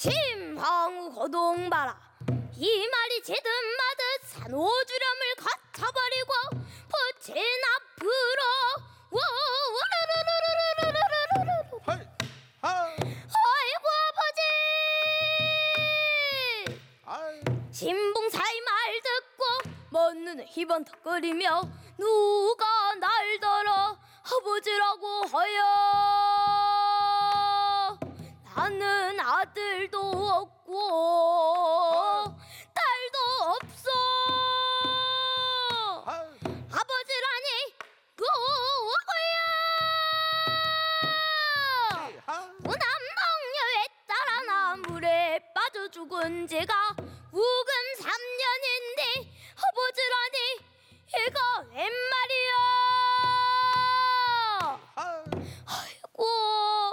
심황후 거동바라 이 말이 지든 마듯 산호주렴을 거쳐버리고 부친 앞으로 헐, 하, 어이구 아버지 아이, 신봉사의 말 듣고 먼 눈을 희번덕거리며 누가 날더러 아버지라고 하여 나는 아들도 없고 딸도 없어 아버지라니 누구야 하. 우남동녀에 따라 나 물에 빠져 죽은 지가